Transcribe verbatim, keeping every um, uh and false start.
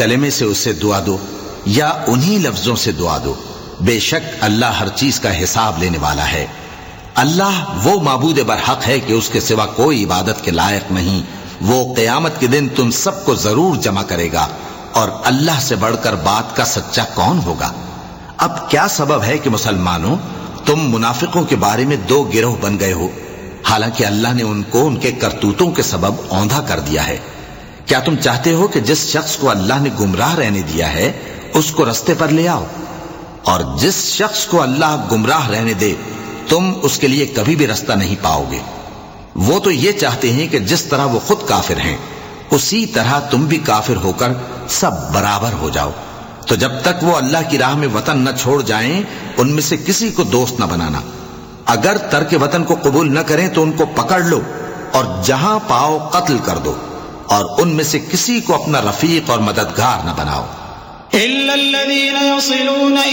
کلمے سے اسے دعا دو یا انہی لفظوں سے دعا دو، بے شک اللہ ہر چیز کا حساب لینے والا ہے۔ اللہ وہ معبود برحق ہے کہ اس کے سوا کوئی عبادت کے لائق نہیں۔ وہ قیامت کے دن تم سب کو ضرور جمع کرے گا، اور اللہ سے بڑھ کر بات کا سچا کون ہوگا؟ اب کیا سبب ہے کہ مسلمانوں تم منافقوں کے بارے میں دو گروہ بن گئے ہو، حالانکہ اللہ نے ان کو ان کے کرتوتوں کے سبب اوندھا کر دیا ہے؟ کیا تم چاہتے ہو کہ جس شخص کو اللہ نے گمراہ رہنے دیا ہے اس کو رستے پر لے آؤ، اور جس شخص کو اللہ گمراہ رہنے دے تم اس کے لیے کبھی بھی رستہ نہیں پاؤ گے؟ وہ تو یہ چاہتے ہیں کہ جس طرح وہ خود کافر ہیں اسی طرح تم بھی کافر ہو کر سب برابر ہو جاؤ۔ تو جب تک وہ اللہ کی راہ میں وطن نہ چھوڑ جائیں ان میں سے کسی کو دوست نہ بنانا۔ اگر ترک وطن کو قبول نہ کریں تو ان کو پکڑ لو اور جہاں پاؤ قتل کر دو، اور ان میں سے کسی کو اپنا رفیق اور مددگار نہ بناؤ۔ إلا الذين يصلون